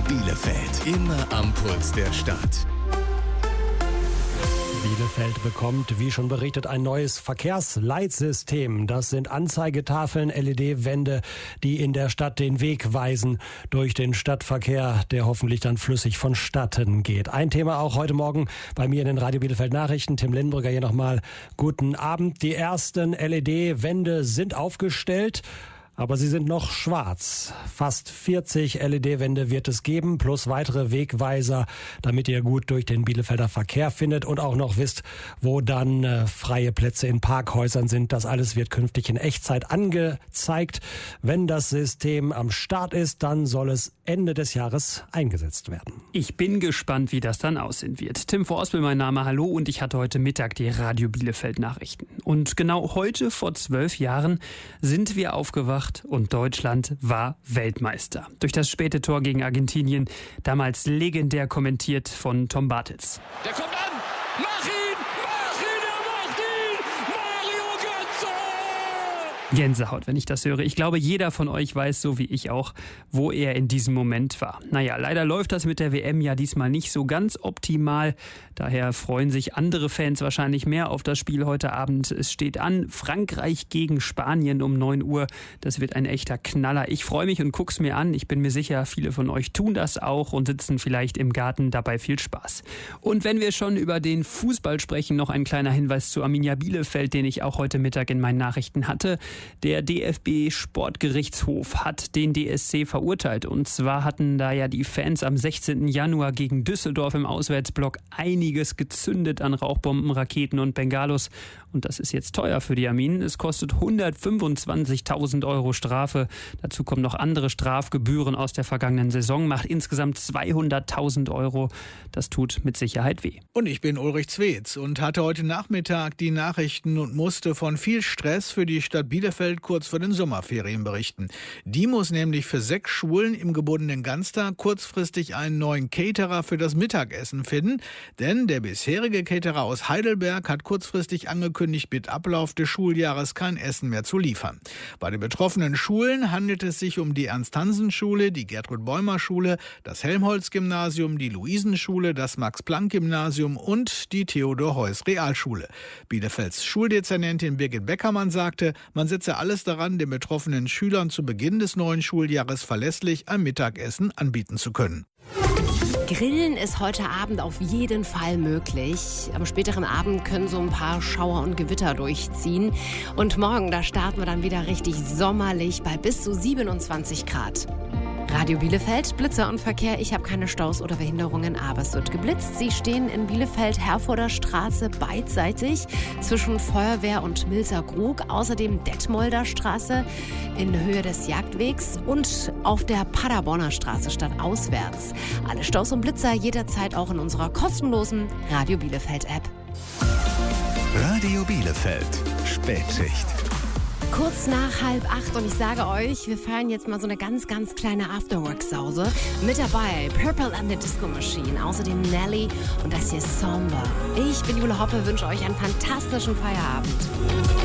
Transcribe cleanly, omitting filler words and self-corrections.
Bielefeld, immer am Puls der Stadt. Bielefeld bekommt, wie schon berichtet, ein neues Verkehrsleitsystem. Das sind Anzeigetafeln, LED-Wände, die in der Stadt den Weg weisen durch den Stadtverkehr, der hoffentlich dann flüssig vonstatten geht. Ein Thema auch heute Morgen bei mir in den Radio Bielefeld Nachrichten. Tim Lindenbrücker hier nochmal. Guten Abend. Die ersten LED-Wände sind aufgestellt. Aber sie sind noch schwarz. Fast 40 LED-Wände wird es geben, plus weitere Wegweiser, damit ihr gut durch den Bielefelder Verkehr findet und auch noch wisst, wo dann freie Plätze in Parkhäusern sind. Das alles wird künftig in Echtzeit angezeigt. Wenn das System am Start ist, dann soll es Ende des Jahres eingesetzt werden. Ich bin gespannt, wie das dann aussehen wird. Tim Voraspel, mein Name, hallo, und ich hatte heute Mittag die Radio Bielefeld Nachrichten. Und genau heute, vor 12 Jahren, sind wir aufgewacht und Deutschland war Weltmeister. Durch das späte Tor gegen Argentinien, damals legendär kommentiert von Tom Bartels. Der kommt an! Mach ihn! Er macht ihn! Mario Götze! Gänsehaut, wenn ich das höre. Ich glaube, jeder von euch weiß, so wie ich auch, wo er in diesem Moment war. Naja, leider läuft das mit der WM ja diesmal nicht so ganz optimal. Daher freuen sich andere Fans wahrscheinlich mehr auf das Spiel heute Abend. Es steht an, Frankreich gegen Spanien um 9 Uhr. Das wird ein echter Knaller. Ich freue mich und guck's mir an. Ich bin mir sicher, viele von euch tun das auch und sitzen vielleicht im Garten. Dabei viel Spaß. Und wenn wir schon über den Fußball sprechen, noch ein kleiner Hinweis zu Arminia Bielefeld, den ich auch heute Mittag in meinen Nachrichten hatte. Der DFB-Sportgerichtshof hat den DSC verurteilt. Und zwar hatten da ja die Fans am 16. Januar gegen Düsseldorf im Auswärtsblock einiges gezündet an Rauchbomben, Raketen und Bengalos. Und das ist jetzt teuer für die Arminen. Es kostet 125.000 € Strafe. Dazu kommen noch andere Strafgebühren aus der vergangenen Saison. Macht insgesamt 200.000 €. Das tut mit Sicherheit weh. Und ich bin Ulrich Zwetz und hatte heute Nachmittag die Nachrichten und musste von viel Stress für die Stadt Bielefeld kurz vor den Sommerferien berichten. Die muss nämlich für 6 Schulen im gebundenen Ganztag kurzfristig einen neuen Caterer für das Mittagessen finden. Denn der bisherige Caterer aus Heidelberg hat kurzfristig angekündigt, mit Ablauf des Schuljahres kein Essen mehr zu liefern. Bei den betroffenen Schulen handelt es sich um die Ernst-Hansen-Schule, die Gertrud-Bäumer-Schule, das Helmholtz-Gymnasium, die Luisenschule, das Max-Planck-Gymnasium und die Theodor-Heuss-Realschule. Bielefelds Schuldezernentin Birgit Beckermann sagte, man setze alles daran, den betroffenen Schülern zu Beginn des neuen Schuljahres verlässlich ein Mittagessen anbieten zu können. Grillen ist heute Abend auf jeden Fall möglich. Am späteren Abend können so ein paar Schauer und Gewitter durchziehen. Und morgen, da starten wir dann wieder richtig sommerlich bei bis zu 27 Grad. Radio Bielefeld, Blitzer und Verkehr. Ich habe keine Staus oder Behinderungen, aber es wird geblitzt. Sie stehen in Bielefeld, Herforder Straße beidseitig zwischen Feuerwehr und Milzer-Grug. Außerdem Detmolder Straße in Höhe des Jagdwegs und auf der Paderborner Straße stadtauswärts. Alle Staus und Blitzer jederzeit auch in unserer kostenlosen Radio Bielefeld App. Radio Bielefeld, Spätschicht. Kurz nach 7:30 und ich sage euch, wir feiern jetzt mal so eine ganz, ganz kleine Afterwork-Sause. Mit dabei Purple and the Disco Machine, außerdem Nelly und das hier Somber. Ich bin Jule Hoppe, wünsche euch einen fantastischen Feierabend.